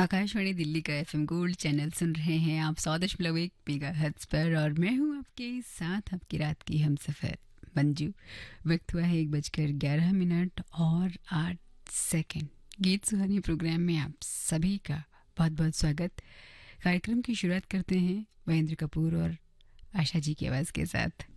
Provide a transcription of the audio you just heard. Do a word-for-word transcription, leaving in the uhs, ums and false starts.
आकाशवाणी दिल्ली का FM gold channel सुन रहे हैं आप सौ दशमलव एक मेगाहर्ट्ज़ पर और मैं हूं आपके साथ आपकी रात की हमसफर मंजू। वक्त हुआ है एक बजकर ग्यारह मिनट और आठ सेकंड। गीत सुहानी प्रोग्राम में आप सभी का बहुत बहुत स्वागत। कार्यक्रम की शुरुआत करते हैं महेंद्र कपूर और आशा जी की आवाज़ के साथ।